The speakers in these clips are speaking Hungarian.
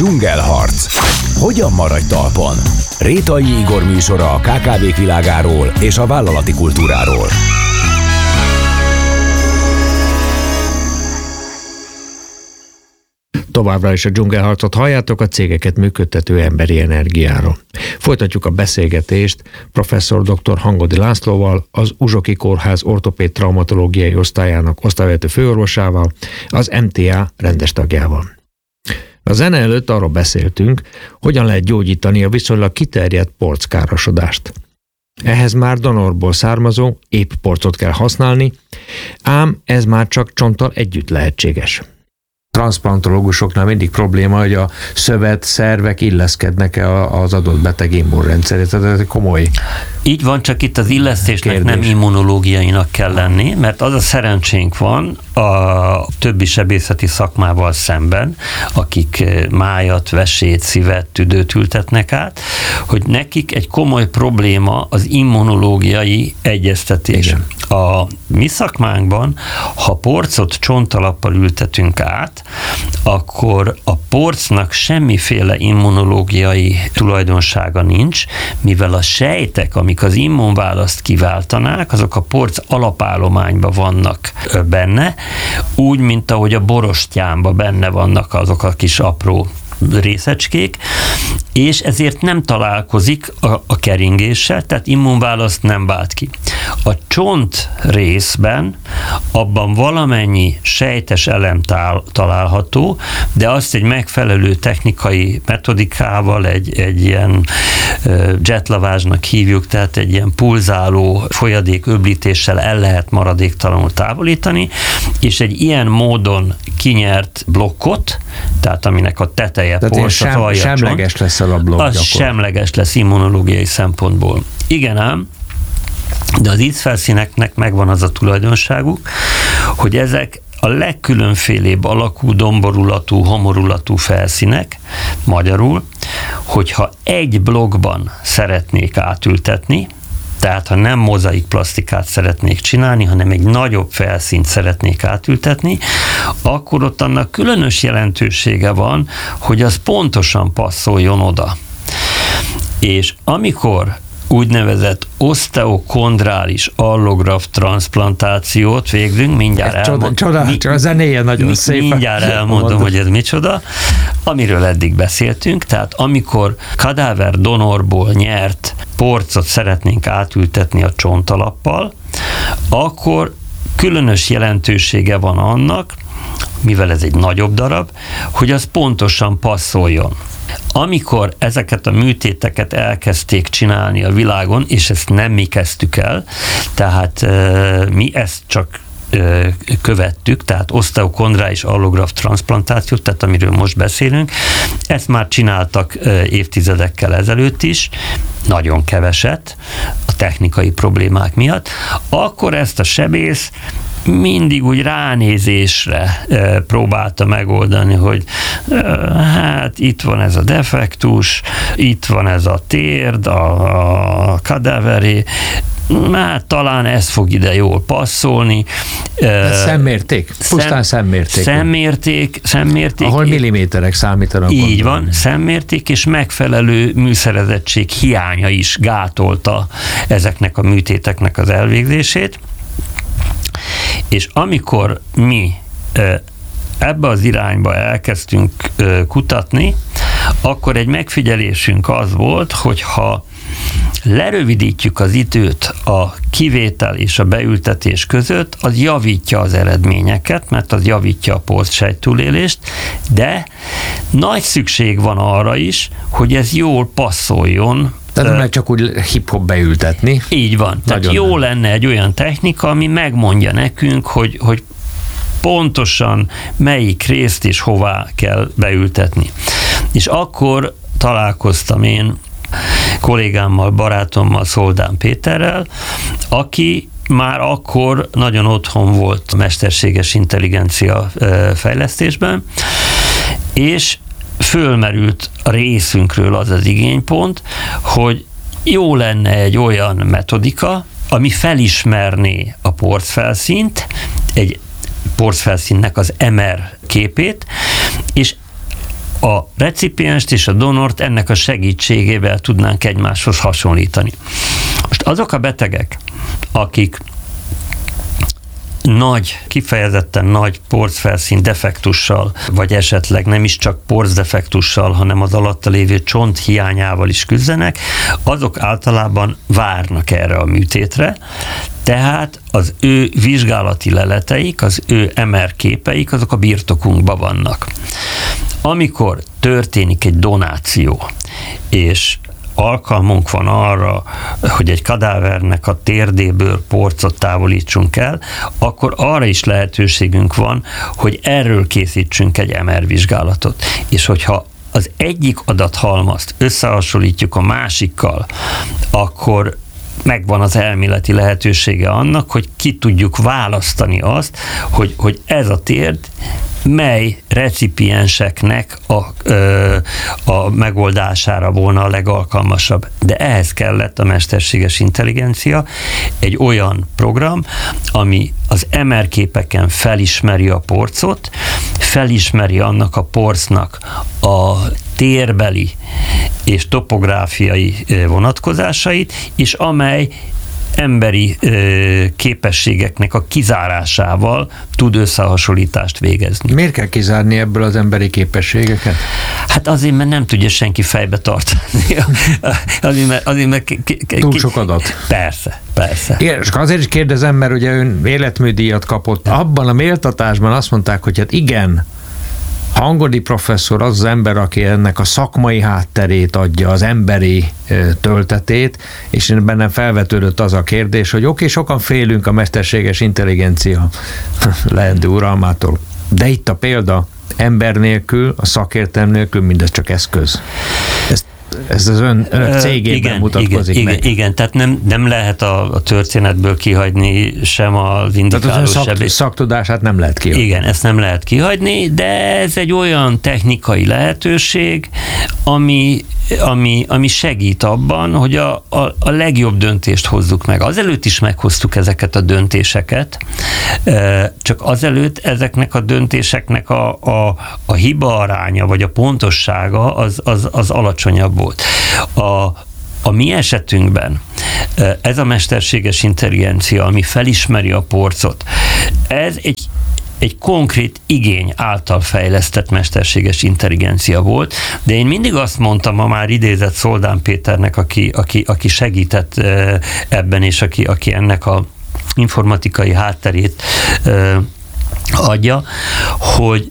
Dzsungelharc. Hogyan maradj talpon? Rétai Igor műsora a KKV-k világáról és a vállalati kultúráról. Továbbra is a Dzsungelharcot halljátok, a cégeket működtető emberi energiáról. Folytatjuk a beszélgetést professzor dr. Hangodi Lászlóval, az Uzsoki Kórház ortopéd traumatológiai osztályának osztályvezető főorvosával, az MTA rendes tagjával. A zene előtt arról beszéltünk, hogyan lehet gyógyítani a viszonylag kiterjedt porckárosodást. Ehhez már donorból származó épp porcot kell használni, ám ez már csak csonttal együtt lehetséges. Transzplantológusoknál mindig probléma, hogy a szövet, szervek illeszkednek-e az adott beteg immunrendszerét. Tehát ez komoly. Így van, csak itt az illesztésnek kérdés. Nem immunológiainak kell lenni, mert az a szerencsénk van a többi sebészeti szakmával szemben, akik májat, vesét, szívet, tüdőt ültetnek át, hogy nekik egy komoly probléma az immunológiai egyeztetés. Igen. A mi szakmánkban, ha porcot csontalappal ültetünk át, akkor a porcnak semmiféle immunológiai tulajdonsága nincs, mivel a sejtek, amik az immunválaszt kiváltanák, azok a porc alapállományban vannak benne, úgy, mint ahogy a borostyánban benne vannak azok a kis apró részecskék, és ezért nem találkozik a keringéssel, tehát immunválaszt nem vált ki. A csont részben abban valamennyi sejtes elem található, de azt egy megfelelő technikai metodikával, egy ilyen jetlavázsnak hívjuk, tehát egy ilyen pulzáló folyadék öblítéssel el lehet maradéktalanul távolítani, és egy ilyen módon kinyert blokkot, tehát aminek a teteje porc, az alja semleges lesz a blokk. Az semleges lesz immunológiai szempontból. Igen ám, de az ízfelszíneknek megvan az a tulajdonságuk, hogy ezek a legkülönfélébb alakú, domborulatú, homorulatú felszínek, magyarul, hogyha egy blokkban szeretnék átültetni, tehát ha nem mozaik plasztikát szeretnék csinálni, hanem egy nagyobb felszínt szeretnék átültetni, akkor ott annak különös jelentősége van, hogy az pontosan passzoljon oda. És amikor úgynevezett oszteokondrális allograf transzplantációt végzünk, mindjárt elmondom. A zenéje nagyon szép. Mindjárt elmondom, hogy ez micsoda, amiről eddig beszéltünk, tehát amikor kadáver donorból nyert porcot szeretnénk átültetni a csontalappal, akkor különös jelentősége van annak, mivel ez egy nagyobb darab, hogy az pontosan passzoljon. Amikor ezeket a műtéteket elkezdték csinálni a világon, és ezt nem mi kezdtük el, tehát mi ezt csak követtük, tehát oszteokondrális allograf transzplantációt, tehát amiről most beszélünk, ezt már csináltak évtizedekkel ezelőtt is, nagyon keveset a technikai problémák miatt, akkor ezt a sebész mindig úgy ránézésre próbálta megoldani, hogy hát itt van ez a defektus, itt van ez a térd, a kadáveré, hát talán ez fog ide jól passzolni. Szemmérték? Pusztán szemmérték. Szemmérték. Ahol milliméterek számítanak. Így van, szemmérték, és megfelelő műszerezettség hiánya is gátolta ezeknek a műtéteknek az elvégzését. És amikor mi ebbe az irányba elkezdtünk kutatni, akkor egy megfigyelésünk az volt, hogy ha lerövidítjük az időt a kivétel és a beültetés között, az javítja az eredményeket, mert az javítja a porcsejt túlélést, de nagy szükség van arra is, hogy ez jól passzoljon. Tehát nem csak úgy hip-hop beültetni. Így van. Tehát jó lenne egy olyan technika, ami megmondja nekünk, hogy pontosan melyik részt és hová kell beültetni. És akkor találkoztam én kollégámmal, barátommal, Szoldán Péterrel, aki már akkor nagyon otthon volt a mesterséges intelligencia fejlesztésben, és fölmerült a részünkről az az igénypont, hogy jó lenne egy olyan metodika, ami felismerné a porcfelszínt, egy porcfelszínnek az MR képét, és a recipienst és a donort ennek a segítségével tudnánk egymáshoz hasonlítani. Most azok a betegek, akik kifejezetten nagy porcfelszín defektussal, vagy esetleg nem is csak porcdefektussal, hanem az alatta lévő csont hiányával is küzdenek, azok általában várnak erre a műtétre, tehát az ő vizsgálati leleteik, az ő MR képeik, azok a birtokunkban vannak. Amikor történik egy donáció, és alkalmunk van arra, hogy egy kadávernek a térdéből porcot távolítsunk el, akkor arra is lehetőségünk van, hogy erről készítsünk egy MR vizsgálatot. És hogyha az egyik adathalmazt összehasonlítjuk a másikkal, akkor megvan az elméleti lehetősége annak, hogy ki tudjuk választani azt, hogy ez a térd mely recipienseknek a megoldására volna a legalkalmasabb. De ehhez kellett a mesterséges intelligencia, egy olyan program, ami az MR képeken felismeri a porcot, felismeri annak a porcnak a térbeli és topográfiai vonatkozásait, és amely emberi képességeknek a kizárásával tud összehasonlítást végezni. Miért kell kizárni ebből az emberi képességeket? Hát azért, mert nem tudja senki fejbe tartani. azért, mert túl sok adat. Persze. Igen, és azért is kérdezem, mert ugye ön életműdíjat kapott. Abban a méltatásban azt mondták, hogy hát igen, Hangodi professzor az ember, aki ennek a szakmai hátterét adja, az emberi töltetét, és bennem felvetődött az a kérdés, hogy oké, sokan félünk a mesterséges intelligencia leendő uralmától, de itt a példa, ember nélkül, a szakértelem nélkül mindez csak eszköz. Ez az ön cégében mutatkozik meg. Igen, tehát nem lehet a történetből kihagyni sem az indikáló, sem. Szaktudását nem lehet kihagyni. Igen, ezt nem lehet kihagyni, de ez egy olyan technikai lehetőség, ami segít abban, hogy a legjobb döntést hozzuk meg. Azelőtt is meghoztuk ezeket a döntéseket, csak azelőtt ezeknek a döntéseknek a hiba aránya, vagy a pontossága az alacsonyabb volt. A mi esetünkben ez a mesterséges intelligencia, ami felismeri a porcot, ez egy konkrét igény által fejlesztett mesterséges intelligencia volt, de én mindig azt mondtam, a már idézett Szoldán Péternek, aki segített ebben, és aki ennek a informatikai hátterét adja, hogy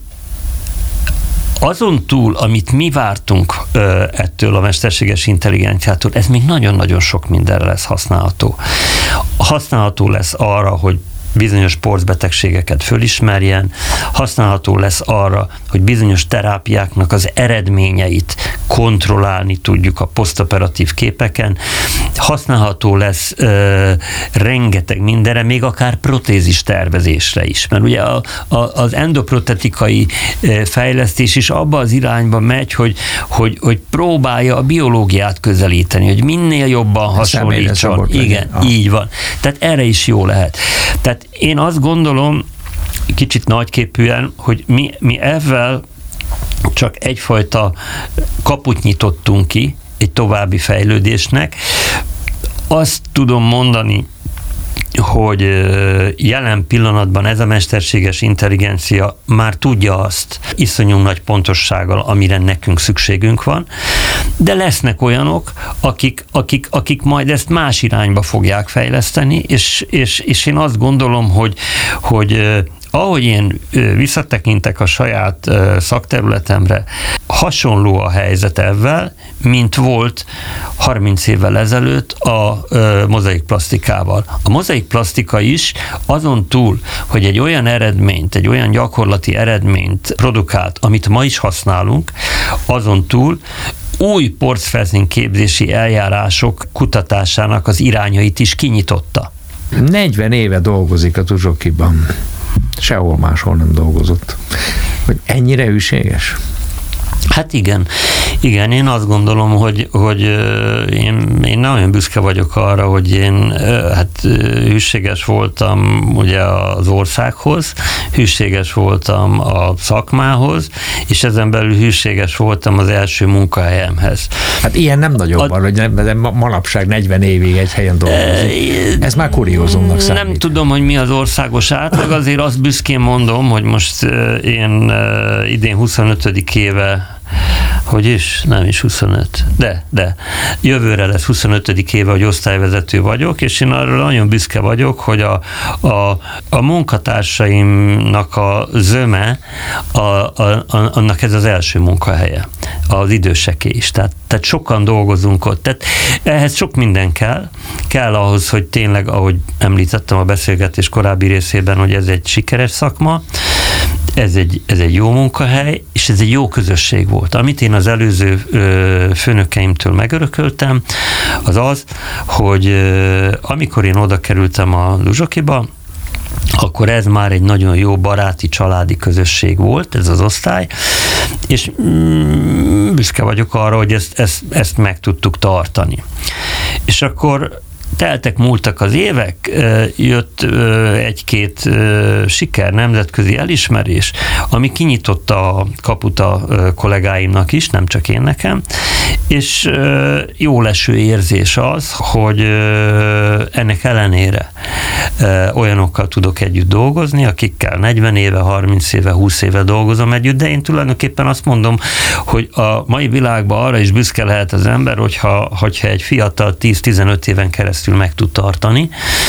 azon túl, amit mi vártunk ettől a mesterséges intelligenciától, ez még nagyon-nagyon sok mindenre lesz használható. Használható lesz arra, hogy bizonyos porcbetegségeket fölismerjen, használható lesz arra, hogy bizonyos terápiáknak az eredményeit kontrollálni tudjuk a posztoperatív képeken, használható lesz rengeteg mindenre, még akár protézis tervezésre is, mert ugye az endoprotetikai fejlesztés is abba az irányba megy, hogy próbálja a biológiát közelíteni, hogy minél jobban hasonlítson. Igen, így van. Tehát erre is jó lehet. Tehát én azt gondolom, kicsit nagyképűen, hogy mi ezzel csak egyfajta kaput nyitottunk ki egy további fejlődésnek. Azt tudom mondani, hogy jelen pillanatban ez a mesterséges intelligencia már tudja azt iszonyú nagy pontossággal, amire nekünk szükségünk van, de lesznek olyanok, akik majd ezt más irányba fogják fejleszteni, és én azt gondolom, hogy ahogy én visszatekintek a saját szakterületemre, hasonló a helyzet ezzel, mint volt 30 évvel ezelőtt a mozaikplasztikával. A mozaikplasztika is azon túl, hogy egy olyan eredményt, egy olyan gyakorlati eredményt produkált, amit ma is használunk, azon túl új porcfelszín képzési eljárások kutatásának az irányait is kinyitotta. 40 éve dolgozik a Tuzsokiban. Sehol máshol nem dolgozott. Hogy ennyire hűséges? Hát igen. Igen, én azt gondolom, hogy én nagyon büszke vagyok arra, hogy én hűséges voltam ugye az országhoz, hűséges voltam a szakmához, és ezen belül hűséges voltam az első munkahelyemhez. Hát ilyen nem nagyon van, hogy manapság 40 évig egy helyen dolgozik. Ez már kuriózumnak számít. Nem tudom, hogy mi az országos átlag, azért azt büszkén mondom, hogy most én idén 25. éve, hogy is? Nem is 25. De. Jövőre lesz 25. éve, hogy osztályvezető vagyok, és én arról nagyon büszke vagyok, hogy a munkatársaimnak a zöme, annak ez az első munkahelye. Az időseké is. Tehát sokan dolgozunk ott. Tehát ehhez sok minden kell. Kell ahhoz, hogy tényleg, ahogy említettem a beszélgetés korábbi részében, hogy ez egy sikeres szakma, ez egy jó munkahely, és ez egy jó közösség volt. Amit én az előző főnökeimtől megörököltem, az, hogy amikor én oda kerültem a Uzsokiba, akkor ez már egy nagyon jó baráti, családi közösség volt, ez az osztály, és büszke vagyok arra, hogy ezt meg tudtuk tartani. És akkor múltak az évek, jött egy-két siker, nemzetközi elismerés, ami kinyitotta a kaput a kollégáimnak is, nem csak én nekem, és jó leső érzés az, hogy ennek ellenére olyanokkal tudok együtt dolgozni, akikkel 40 éve, 30 éve, 20 éve dolgozom együtt, de én tulajdonképpen azt mondom, hogy a mai világban arra is büszke lehet az ember, hogyha egy fiatal 10-15 éven keresztül meg tud tartani,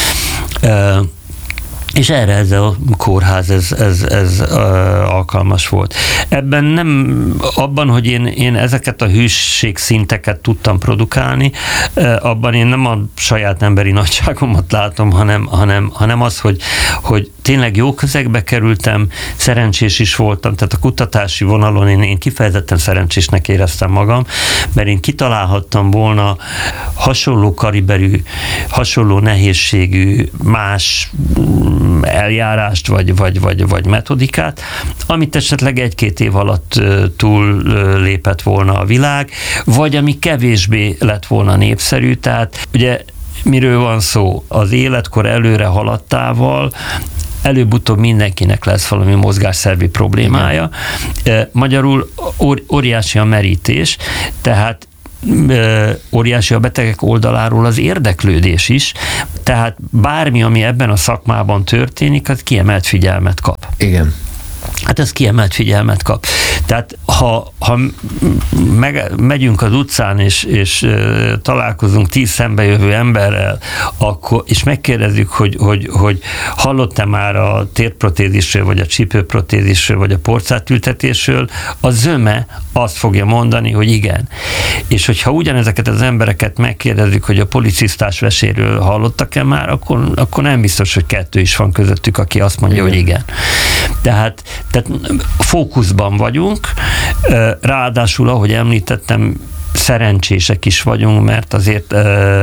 és erre ez a kórház ez alkalmas volt. Ebben abban, hogy én ezeket a hűségszinteket tudtam produkálni, abban én nem a saját emberi nagyságomat látom, hanem az, hogy tényleg jó közegbe kerültem, szerencsés is voltam, tehát a kutatási vonalon én kifejezetten szerencsésnek éreztem magam, mert én kitalálhattam volna hasonló kaliberű, hasonló nehézségű, más eljárást, vagy metodikát, amit esetleg 1-2 év alatt túl lépett volna a világ, vagy ami kevésbé lett volna népszerű, tehát ugye miről van szó? Az életkor előre haladtával előbb-utóbb mindenkinek lesz valami mozgásszervi problémája. Magyarul óriási a merítés, tehát óriási a betegek oldaláról az érdeklődés is, tehát bármi, ami ebben a szakmában történik, az kiemelt figyelmet kap. Igen. Hát ez kiemelt figyelmet kap. Tehát ha megyünk az utcán, és találkozunk 10 szembejövő emberrel, akkor, és megkérdezzük, hogy hallott-e már a térprotézisről, vagy a csípőprotézisről, vagy a porcátültetésről, a zöme azt fogja mondani, hogy igen. És hogyha ugyanezeket az embereket megkérdezzük, hogy a policisztás veséről hallottak-e már, akkor nem biztos, hogy 2 is van közöttük, aki azt mondja, hogy igen. Tehát fókuszban vagyunk, ráadásul, ahogy említettem, szerencsések is vagyunk, mert azért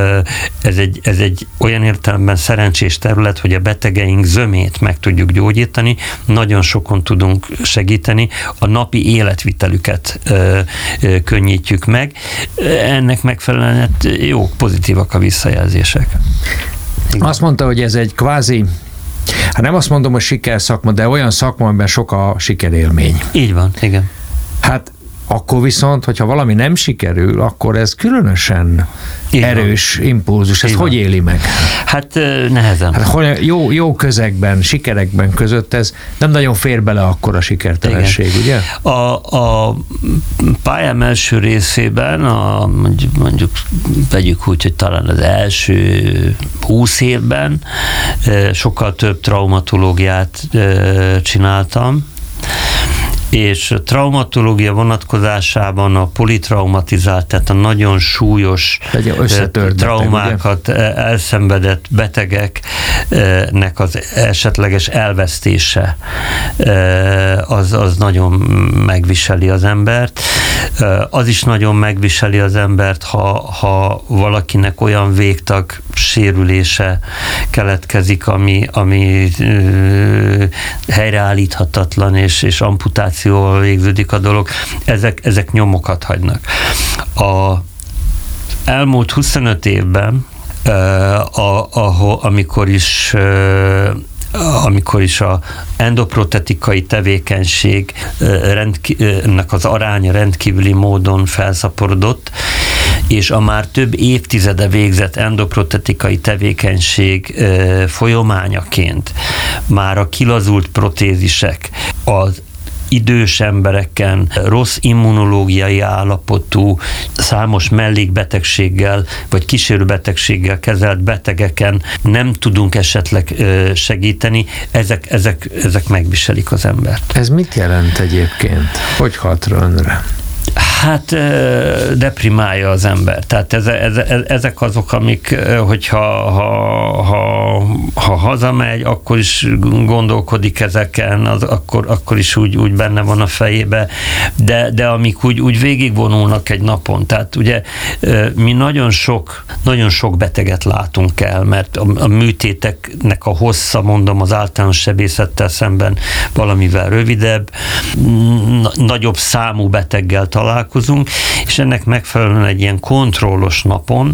ez egy olyan értelemben szerencsés terület, hogy a betegeink zömét meg tudjuk gyógyítani, nagyon sokon tudunk segíteni, a napi életvitelüket könnyítjük meg. Ennek megfelelően jó, pozitívak a visszajelzések. Azt mondta, hogy ez egy kvázi, hát nem azt mondom, hogy sikerszakma, de olyan szakma, amiben sok a sikerélmény. Így van, igen. Hát akkor viszont, hogyha valami nem sikerül, akkor ez különösen erős impulzus. Ez hogy éli meg? Hát nehezen. Hát, jó közegben, sikerekben között ez nem nagyon fér bele akkor a sikertelenség, igen. Ugye? A pályám első részében, mondjuk vegyük úgy, hogy talán az első 20 évben sokkal több traumatológiát csináltam, és a traumatológia vonatkozásában a politraumatizált, tehát a nagyon súlyos traumákat elszenvedett betegeknek az esetleges elvesztése az nagyon megviseli az embert. Az is nagyon megviseli az embert, ha valakinek olyan végtag sérülése keletkezik, ami helyreállíthatatlan és amputáció meditációval végződik a dolog, ezek nyomokat hagynak. A elmúlt 25 évben, amikor is a endoprotetikai tevékenységnek az aránya rendkívüli módon felszaporodott, és a már több évtizede végzett endoprotetikai tevékenység folyamányaként már a kilazult protézisek, az idős embereken, rossz immunológiai állapotú, számos mellékbetegséggel vagy kísérőbetegséggel kezelt betegeken nem tudunk esetleg segíteni, ezek megviselik az embert. Ez mit jelent egyébként? Hogy hat önre? Hát deprimálja az ember. Tehát ezek azok, amik, hogyha ha hazamegy, akkor is gondolkodik ezeken, akkor is úgy benne van a fejébe, de amik úgy végigvonulnak egy napon. Tehát ugye mi nagyon sok beteget látunk el, mert a műtéteknek a hossza, mondom, az általános sebészettel szemben valamivel rövidebb, nagyobb számú beteggel találkozunk, és ennek megfelelően egy ilyen kontrollos napon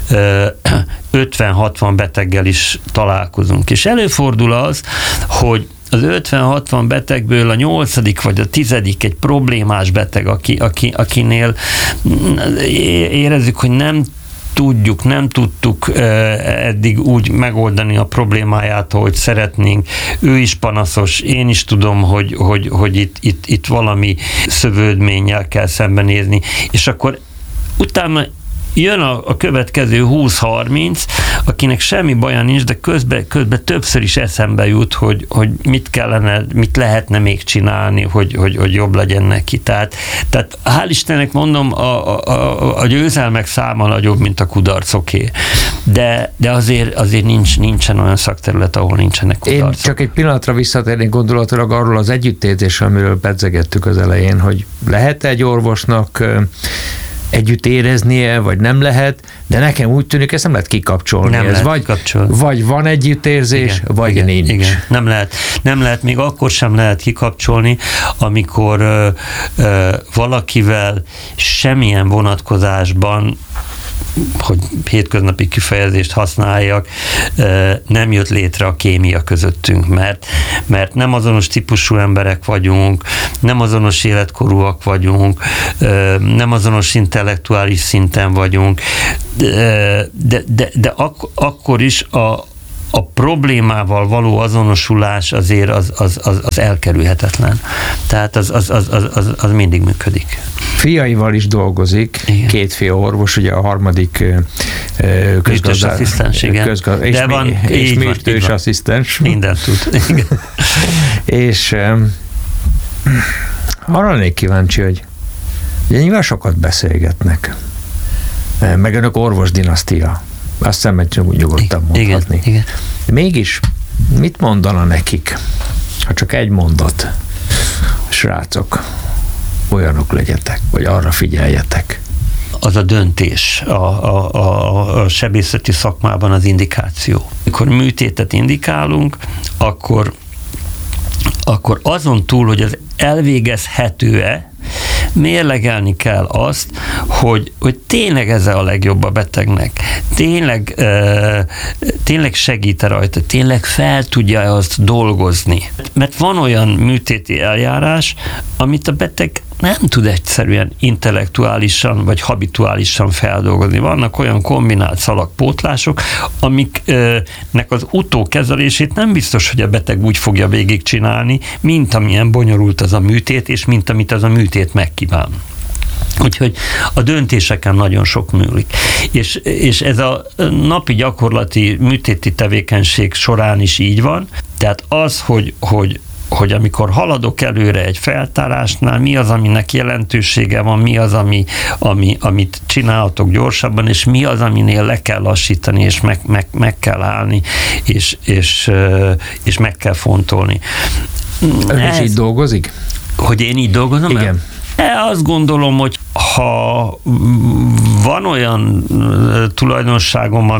50-60 beteggel is találkozunk. És előfordul az, hogy az 50-60 betegből a 8. vagy a 10. egy problémás beteg, akinél érezzük, hogy nem tudtuk eddig úgy megoldani a problémáját, ahogy szeretnénk. Ő is panaszos, én is tudom, hogy itt valami szövődménnyel kell szembenézni, és akkor utána jön a következő 20-30, akinek semmi baja nincs, de közben többször is eszembe jut, hogy mit lehetne még csinálni, hogy jobb legyen neki. Tehát hál' Istennek mondom, a győzelmek száma nagyobb, mint a kudarcoké. De azért nincsen olyan szakterület, ahol nincsenek kudarcok. Én csak egy pillanatra visszatérnék gondolatilag arról az együttérzésről, amiről pedzegettük az elején, hogy lehet egy orvosnak együtt éreznie, vagy nem lehet, de nekem úgy tűnik, ezt nem lehet kikapcsolni. Nem lehet kikapcsolni. Vagy van együttérzés, igen, vagy igen, nincs. Igen, nem lehet, még akkor sem lehet kikapcsolni, amikor valakivel semmilyen vonatkozásban, hogy hétköznapi kifejezést használjak, nem jött létre a kémia közöttünk, mert nem azonos típusú emberek vagyunk, nem azonos életkorúak vagyunk, nem azonos intellektuális szinten vagyunk, de akkor is a problémával való azonosulás azért az elkerülhetetlen. Tehát az mindig működik. Fiaival is dolgozik, igen. 2 fia orvos, ugye a harmadik közgazdász, de van, és műtős asszisztens. Mindent tud. Igen. És arra lennék kíváncsi, hogy ugye nyilván sokat beszélgetnek, meg önök orvosdinasztia. Azt hiszem, hogy nyugodtan mondhatni. Igen. Mégis mit mondana nekik, ha csak egy mondat? Srácok, olyanok legyetek, vagy arra figyeljetek. Az a döntés a sebészeti szakmában az indikáció. Amikor műtétet indikálunk, akkor azon túl, hogy az elvégezhető-e, mérlegelni kell azt, hogy tényleg ez a legjobb a betegnek, tényleg segít rajta, tényleg fel tudja azt dolgozni. Mert van olyan műtéti eljárás, amit a beteg nem tud egyszerűen intellektuálisan vagy habituálisan feldolgozni. Vannak olyan kombinált szalagpótlások, amiknek az utókezelését nem biztos, hogy a beteg úgy fogja végigcsinálni, mint amilyen bonyolult az a műtét, és mint amit az a műtét megkíván. Úgyhogy a döntéseken nagyon sok múlik. És ez a napi gyakorlati műtéti tevékenység során is így van. Tehát az, hogy amikor haladok előre egy feltárásnál, mi az, aminek jelentősége van, mi az, amit csinálhatok gyorsabban, és mi az, aminél le kell lassítani, és meg kell állni, és meg kell fontolni. Ön is így dolgozik? Hogy én így dolgozom? Igen. Azt gondolom, hogy ha van olyan tulajdonságom,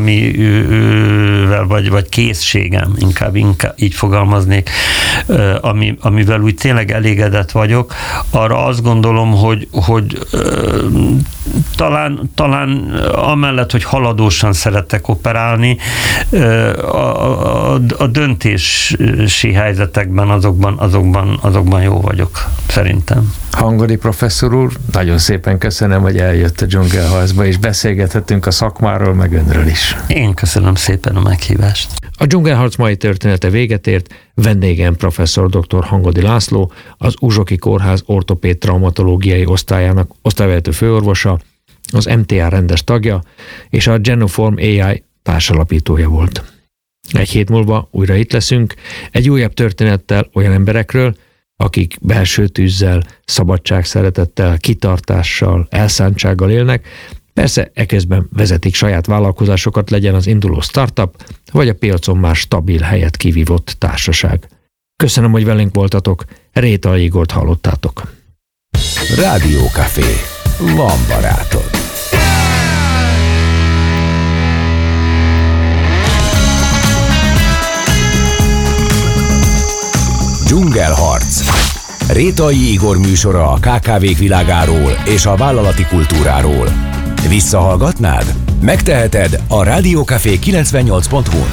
vagy készségem, inkább így fogalmaznék, amivel úgy tényleg elégedett vagyok, arra azt gondolom, hogy talán amellett, hogy haladósan szeretek operálni, a döntési helyzetekben azokban jó vagyok, szerintem. Hangodi professzor úr, nagyon szépen köszönöm, hogy eljött a Dzsungelharcba, és beszélgethettünk a szakmáról, meg önről is. Én köszönöm szépen a meghívást. A Dzsungelharc mai története véget ért, vendégem professzor dr. Hangodi László, az Uzsoki Kórház ortopéd traumatológiai osztályának osztályvezető főorvosa, az MTA rendes tagja, és a Genoform AI társalapítója volt. Egy hét múlva újra itt leszünk, egy újabb történettel olyan emberekről, akik belső tűzzel, szabadságszeretettel, kitartással, elszántsággal élnek, persze eközben vezetik saját vállalkozásokat, legyen az induló startup, vagy a piacon már stabil helyet kivívott társaság. Köszönöm, hogy velünk voltatok, Rétai Igort hallottátok. Rádiókafé. Van barátod. Dzsungelharc. Rétai Igor műsora a KKV-k világáról és a vállalati kultúráról. Visszahallgatnád? Megteheted a Rádiókafé 98.hu-n.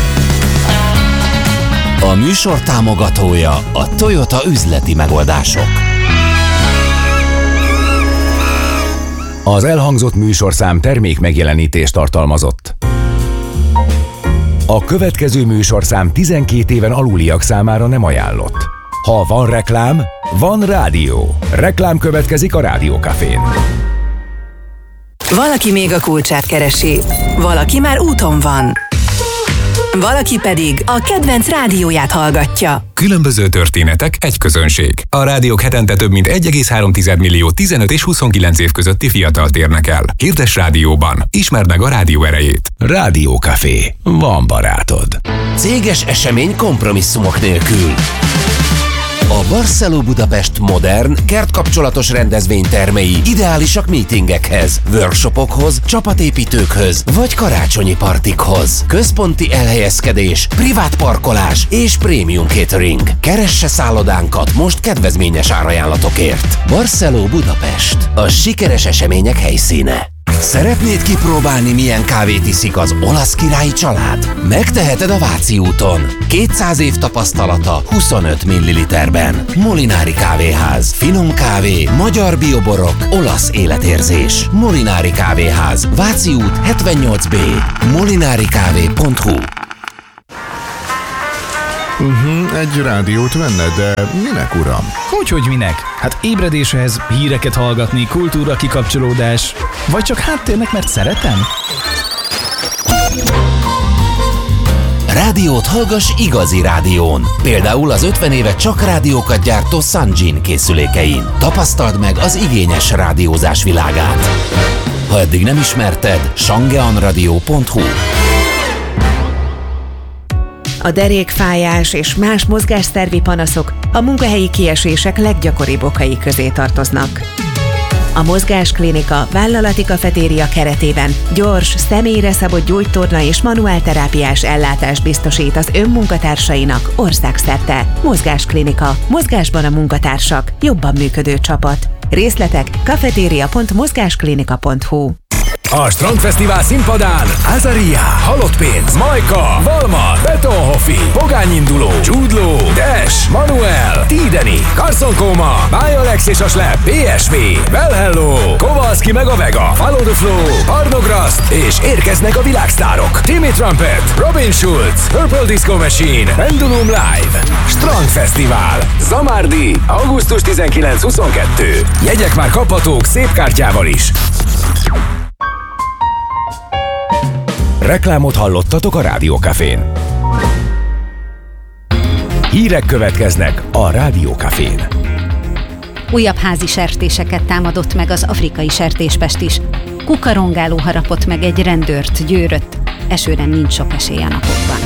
A műsor támogatója a Toyota üzleti megoldások. Az elhangzott műsorszám termék megjelenítést tartalmazott. A következő műsorszám 12 éven aluliak számára nem ajánlott. Ha van reklám, van rádió. Reklám következik a Rádiókafén. Valaki még a kulcsát keresi, valaki már úton van. Valaki pedig a kedvenc rádióját hallgatja. Különböző történetek, egy közönség. A rádiók hetente több mint 1,3 millió 15 és 29 év közötti fiatalt érnek el. Hirdess rádióban. Ismerd meg a rádió erejét. Rádiókafé. Van barátod. Céges esemény kompromisszumok nélkül. A Barceló Budapest modern, kertkapcsolatos rendezvénytermei ideálisak meetingekhez, workshopokhoz, csapatépítőkhöz vagy karácsonyi partikhoz. Központi elhelyezkedés, privát parkolás és prémium catering. Keresse szállodánkat most kedvezményes árajánlatokért. Barceló Budapest. A sikeres események helyszíne. Szeretnéd kipróbálni, milyen kávét iszik az olasz királyi család? Megteheted a Váci úton. 200 év tapasztalata 25 ml-ben. Molinári kávéház. Finom kávé, magyar bioborok, olasz életérzés. Molinári kávéház. Váci út 78B. molinarikávé.hu. Egy rádiót venne, de minek, uram? Hogyhogy minek? Hát ébredéshez, híreket hallgatni, kultúra kikapcsolódás, vagy csak háttérnek, mert szeretem? Rádiót hallgass igazi rádión. Például az 50 éve csak rádiókat gyártó Sanjin készülékein. Tapasztald meg az igényes rádiózás világát. Ha eddig nem ismerted, shangeanradio.hu. A derékfájás és más mozgásszervi panaszok a munkahelyi kiesések leggyakoribb okai közé tartoznak. A Mozgásklinika vállalati kafetéria keretében gyors, személyre szabott gyógytorna és manuálterápiás ellátást biztosít az önmunkatársainak országszerte. Mozgásklinika. Mozgásban a munkatársak. Jobban működő csapat. Részletek cafeteria.mozgásklinika.hu. A Strandfesztivál színpadán Azaria, Halottpénz, Majka, Valma, Betonhoffi, Pogányinduló, Jude Law, Dash, Manuel, Tideni, Carson Koma, Bajalex és a Slap, PSV, Well Hello, Kowalski meg a Vega, Follow the Flow, Parnograst, és érkeznek a világsztárok Timmy Trumpet, Robin Schulz, Purple Disco Machine, Pendulum Live. Strandfesztivál, Zamárdi, augusztus 19-22. Jegyek már kaphatók szép kártyával is. Reklámot hallottatok a Rádiókafén. Hírek következnek a Rádiókafén. Újabb házi sertéseket támadott meg az afrikai sertéspest is. Kukarongáló harapott meg egy rendőrt Győrött. Esőre nincs sok esély a napokban.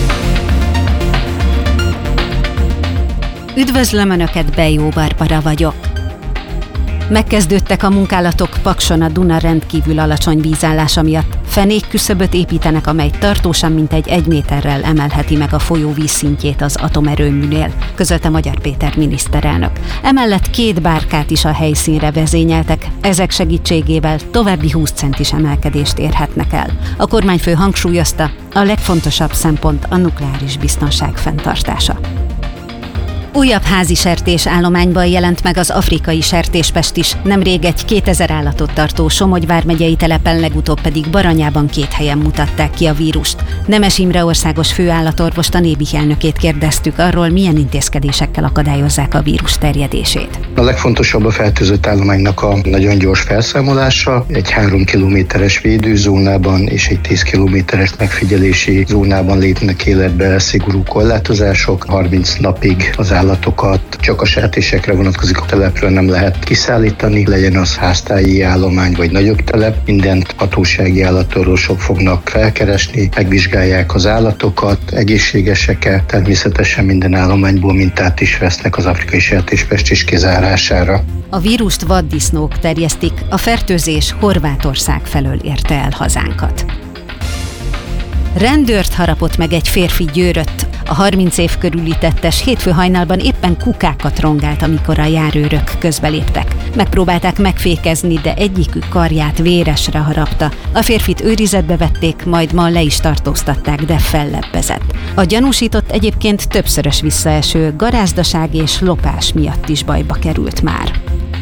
Üdvözlöm Önöket, Bejó Barbara vagyok. Megkezdődtek a munkálatok Pakson a Duna rendkívül alacsony vízállása miatt. Fenékküszöböt építenek, amely tartósan mintegy 1 méterrel emelheti meg a folyó vízszintjét az atomerőműnél, közölte Magyar Péter miniszterelnök. Emellett 2 bárkát is a helyszínre vezényeltek, ezek segítségével további 20 centis emelkedést érhetnek el. A kormányfő hangsúlyozta, a legfontosabb szempont a nukleáris biztonság fenntartása. Újabb házi sertésállományban jelent meg az afrikai sertéspest is, nemrég egy 2000 állatot tartó Somogy vármegyei telepen, legutóbb pedig Baranyában 2 helyen mutatták ki a vírust. Nemes Imre országos főállatorvost, a Nébih elnökét kérdeztük arról, milyen intézkedésekkel akadályozzák a vírus terjedését. A legfontosabb a fertőzött állománynak a nagyon gyors felszámolása, egy 3 kilométeres védőzónában és egy 10 kilométeres megfigyelési zónában lépnek életbe szigorú korlátozások. 30 napig az állatokat csak a sertésekre vonatkozik, a telepről nem lehet kiszállítani, legyen az háztáji állomány vagy nagyobb telep. Mindent hatósági állatorvosok fognak felkeresni, megvizsgálják az állatokat, egészségesek-e, természetesen minden állományból mintát is vesznek az afrikai sertéspest kizárására. A vírust vaddisznók terjesztik, a fertőzés Horvátország felől érte el hazánkat. Rendőrt harapott meg egy férfi Győrött. A 30 év körüli tettes hétfő hajnalban éppen kukákat rongált, amikor a járőrök közbeléptek. Megpróbálták megfékezni, de egyikük karját véresre harapta. A férfit őrizetbe vették, majd ma le is tartóztatták, de fellebbezett. A gyanúsított egyébként többszörös visszaeső garázdaság és lopás miatt is bajba került már.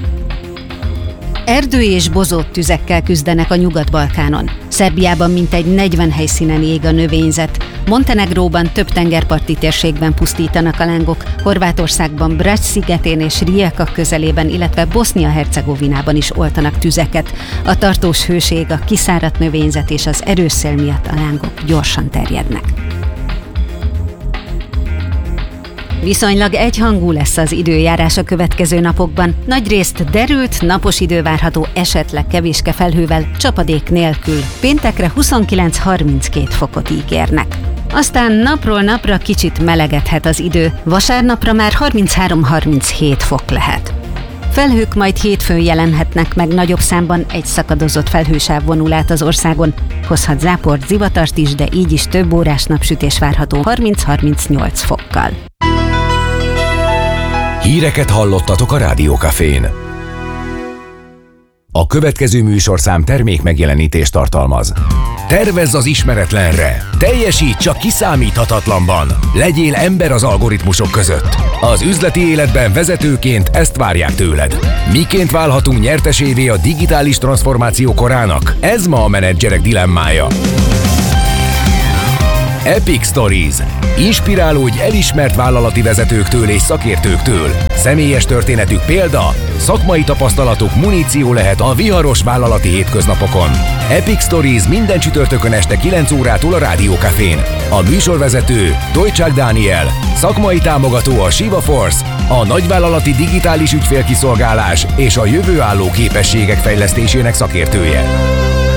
Erdő- és bozót tüzekkel küzdenek a Nyugat-Balkánon. Szerbiában mintegy 40 helyszínen ég a növényzet. Montenegróban több tengerparti térségben pusztítanak a lángok, Horvátországban Brač szigetén és Rijeka közelében, illetve Bosznia-Hercegovinában is oltanak tüzeket. A tartós hőség, a kiszáradt növényzet és az erős szél miatt a lángok gyorsan terjednek. Viszonylag egyhangú lesz az időjárás a következő napokban. Nagyrészt derült, napos idő várható, esetleg kevéske felhővel, csapadék nélkül. Péntekre 29-32 fokot ígérnek. Aztán napról napra kicsit melegedhet az idő, vasárnapra már 33-37 fok lehet. Felhők majd hétfőn jelenhetnek meg nagyobb számban, egy szakadozott felhősáv vonul át az országon. Hozhat záport, zivatart is, de így is több órás napsütés várható 30-38 fokkal. Híreket hallottatok a Rádiókafén. A következő műsorszám termék megjelenítést tartalmaz. Tervezz az ismeretlenre. Teljesíts a kiszámíthatatlanban. Legyél ember az algoritmusok között. Az üzleti életben vezetőként ezt várják tőled. Miként válhatunk nyertesévé a digitális transformáció korának? Ez ma a menedzserek dilemmája. Epic Stories. Inspirálódj elismert vállalati vezetőktől és szakértőktől. Személyes történetük példa, szakmai tapasztalatuk muníció lehet a viharos vállalati hétköznapokon. Epic Stories minden csütörtökön este 9 órától a Rádiókafén. A műsorvezető Dojcsák Dániel, szakmai támogató a Shiva Force, a nagyvállalati digitális ügyfélkiszolgálás és a jövőálló képességek fejlesztésének szakértője.